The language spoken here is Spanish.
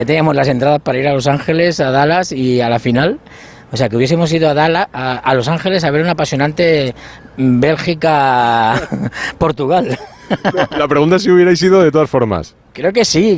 Teníamos las entradas para ir a Los Ángeles, a Dallas y a la final. O sea, que hubiésemos ido a Dallas, a Los Ángeles a ver una apasionante Bélgica-Portugal. La pregunta es si hubierais ido de todas formas. Creo que sí.